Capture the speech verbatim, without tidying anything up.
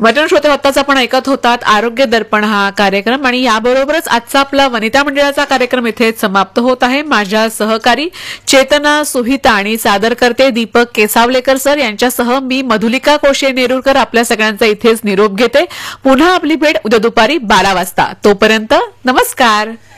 वचन श्रोते, आताच आपण ऐकत होतात आरोग्य दर्पण हा कार्यक्रम आणि याबरोबरच आजचा आपला वनिता मंडळाचा कार्यक्रम इथेच समाप्त होत आहे. माझ्या सहकारी चेतना सुहिता आणि सादर करते दीपक केसावलेकर सर यांच्यासह मी मधुलिका कोशे नेरुरकर आपल्या सगळ्यांचा इथेच निरोप घेते. पुन्हा आपली भेट उद्या दुपारी बारा वाजता. तोपर्यंत नमस्कार.